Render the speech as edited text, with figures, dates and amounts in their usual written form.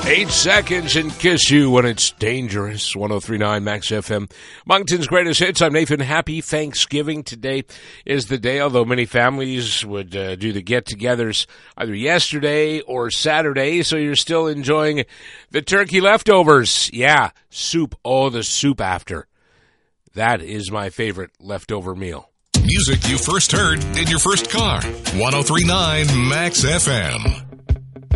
8 seconds and kiss you when it's dangerous. 103.9 Max FM. Moncton's greatest hits. I'm Nathan. Happy Thanksgiving. Today is the day, although many families would do the get-togethers either yesterday or Saturday, so you're still enjoying the turkey leftovers. Yeah, soup. Oh, the soup after. That is my favorite leftover meal. Music you first heard in your first car. 103.9 Max FM.